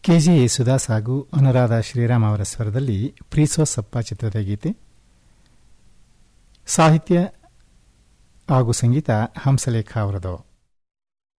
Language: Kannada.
ಕೆಜೆ ಯೇಸುದಾಸ್ ಹಾಗೂ ಅನುರಾಧ ಶ್ರೀರಾಮ್ ಅವರ ಸ್ವರದಲ್ಲಿ ಪ್ರೀಸೋ ಸಪ್ಪ ಚಿತ್ರದ ಗೀತೆ. ಸಾಹಿತ್ಯ ಹಾಗೂ ಸಂಗೀತ ಹಂಸಲೇಖ ಅವರದು.